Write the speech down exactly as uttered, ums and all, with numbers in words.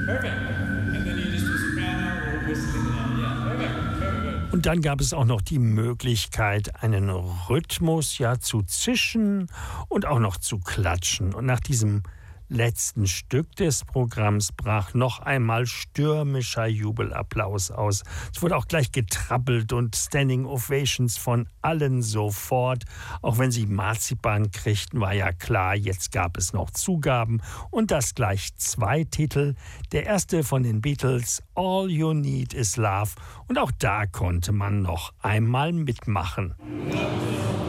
Und dann gab es auch noch die Möglichkeit, einen Rhythmus ja zu zischen und auch noch zu klatschen. Und nach diesem letzten Stück des Programms brach noch einmal stürmischer Jubelapplaus aus. Es wurde auch gleich getrappelt und Standing Ovations von allen sofort. Auch wenn sie Marzipan kriegten, war ja klar, jetzt gab es noch Zugaben und das gleich zwei Titel. Der erste von den Beatles, All You Need Is Love. Und auch da konnte man noch einmal mitmachen.